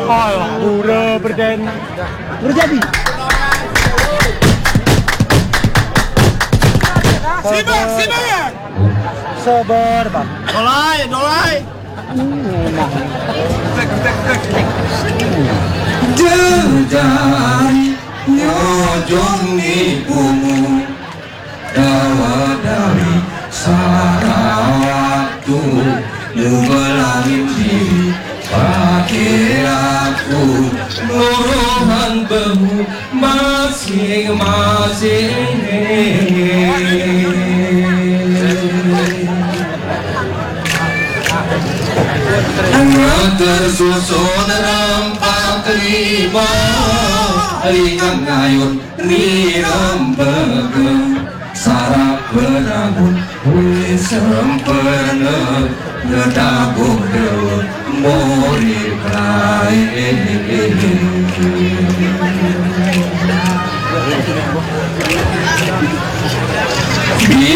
Allah, udah berden. Berjadi. Simak. Sabar, Bang. Dolai. Jejari nyojong ibumu dawa dari Sarawaktu nubelangin diri pakai aku nuruhan behu masing-masing. Tersusun rempak lima ringan ngayun rirembege sarap berangun wis sempene ngedaguh dewe mori prae